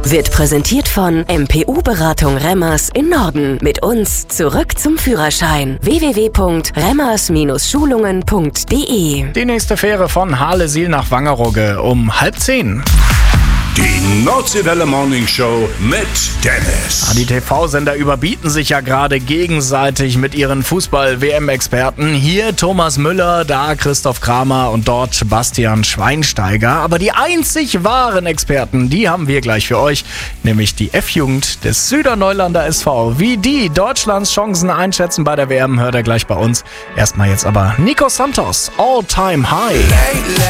wird präsentiert von MPU-Beratung Remmers in Norden. Mit uns zurück zum Führerschein. www.remmers-schulungen.de. Die nächste Fähre von Harlesiel nach Wangerooge um 9:30. Die Nordseewelle Morning Show mit Dennis. Die TV-Sender überbieten sich ja gerade gegenseitig mit ihren Fußball-WM-Experten. Hier Thomas Müller, da Christoph Kramer und dort Bastian Schweinsteiger. Aber die einzig wahren Experten, die haben wir gleich für euch, nämlich die F-Jugend des Süderneulander SV. Wie die Deutschlands Chancen einschätzen bei der WM, hört ihr gleich bei uns. Erstmal jetzt aber Nico Santos, All Time High.